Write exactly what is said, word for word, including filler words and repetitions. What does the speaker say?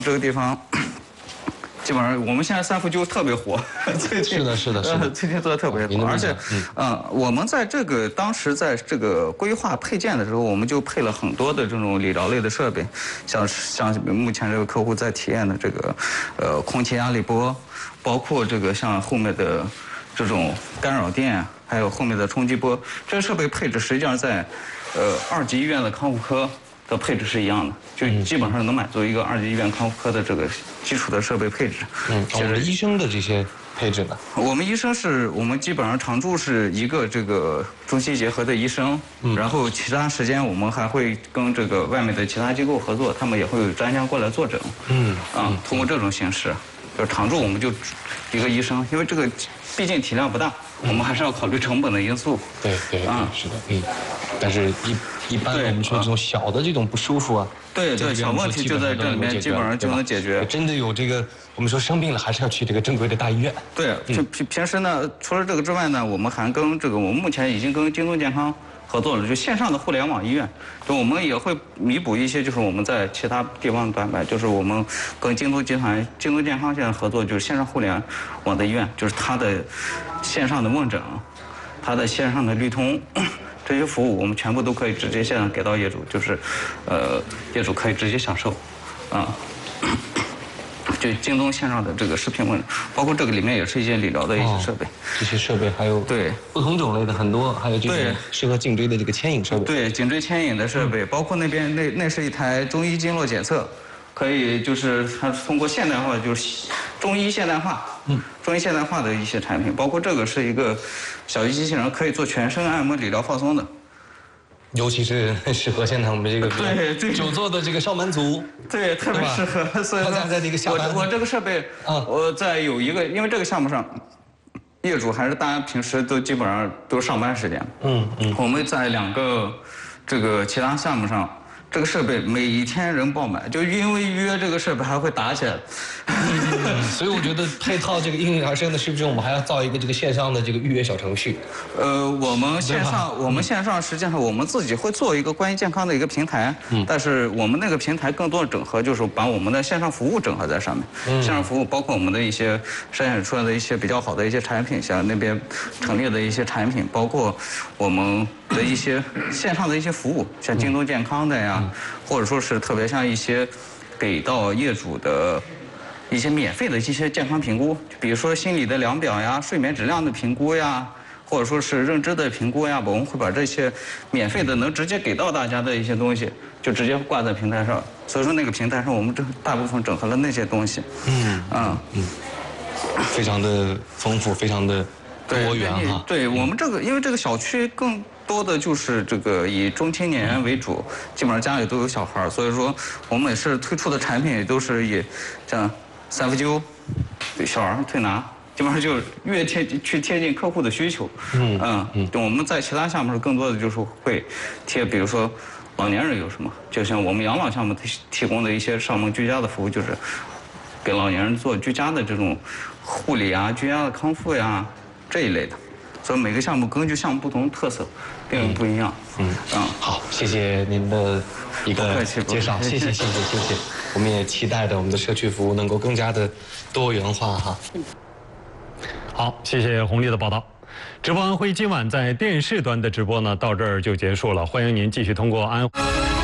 这个地方，基本上我们现在三伏灸特别火，最近是的，是的，是的， 最近做的特别火，而且，嗯、呃，我们在这个当时在这个规划配件的时候，我们就配了很多的这种理疗类的设备，像像目前这个客户在体验的这个，呃，空气压力波，包括这个像后面的这种干扰电，还有后面的冲击波，这些设备配置实际上在，呃，二级医院的康复科的配置是一样的，就基本上能满足一个二级医院康复科的这个基础的设备配置。 嗯，我们医生的这些配置呢？ 我们医生是我们基本上常驻是一个这个中西结合的医生，嗯、然后其他时间我们还会跟这个外面的其他机构合作，他们也会有专家过来坐诊。嗯，啊，通过这种形式，就是常驻我们就一个医生，因为这个毕竟体量不大，我们还是要考虑成本的因素。 对对，啊，是的，嗯，但是一。一般我们说这种小的这种不舒服啊， 对对，小问题就在这里面，基本上就能解决。 真的有这个，我们说生病了还是要去这个正规的大医院。 对，平平平时呢，除了这个之外呢，我们还跟这个我们目前已经跟京东健康合作了，就线上的互联网医院，就我们也会弥补一些就是我们在其他地方的短板，就是我们跟京东集团、京东健康现在合作，就是线上互联网的医院，就是它的线上的问诊，它的线上的绿通。这些服务我们全部都可以直接线上给到业主，就是，呃，业主可以直接享受，啊，就京东线上的这个视频问诊，包括这个里面也是一些理疗的一些设备，哦、 这些设备还有对不同种类的很多，还有这个适合颈椎的这个牵引设备， 对颈椎牵引的设备，嗯、包括那边那那是一台中医经络检测。可以，就是它通过现代化，就是中医现代化，嗯，中医现代化的一些产品，包括这个是一个小鱼机器人，可以做全身按摩、理疗、放松的， 尤其是适合现在我们这个对对久坐的这个上班族， 对，特别适合。所以说， 在这个下班我我这个设备，啊，我在有一个，因为这个项目上，业主还是大家平时都基本上都是上班时间，嗯嗯，我们在两个这个其他项目上。这个设备每一天人爆满，就因为约这个设备还会打起来。 嗯、所以我觉得配套这个应运而生的，是不是我们还要造一个这个线上的这个预约小程序？ 呃，我们线上，我们线上实际上我们自己会做一个关于健康的一个平台，嗯，但是我们那个平台更多的整合就是把我们的线上服务整合在上面。嗯、线上服务包括我们的一些筛选出来的一些比较好的一些产品，像那边陈列的一些产品，包括我们的一些线上的一些服务，像京东健康的呀。嗯或者说是特别像一些给到业主的一些免费的一些健康评估，比如说心理的量表呀、睡眠质量的评估呀，或者说是认知的评估呀，我们会把这些免费的能直接给到大家的一些东西，就直接挂在平台上。所以说那个平台上我们这大部分整合了那些东西。嗯嗯嗯， 非常的丰富，非常的多元哈。 对我们这个，因为这个小区更。多的就是这个以中青年为主，基本上家里都有小孩，所以说我们也是推出的产品也都是以像三伏灸、小儿推拿，基本上就越贴去贴近客户的需求。嗯嗯嗯，我们在其他项目上更多的就是会贴，比如说老年人有什么，就像我们养老项目提提供的一些上门居家的服务，就是给老年人做居家的这种护理啊、居家的康复呀这一类的。所以每个项目根据项目不同特色，定位不一样。 嗯嗯，好，谢谢您的一个介绍，谢谢谢谢谢谢。我们也期待着我们的社区服务能够更加的多元化哈。 好，谢谢红丽的报道。直播安徽今晚在电视端的直播呢，到这儿就结束了。欢迎您继续通过安。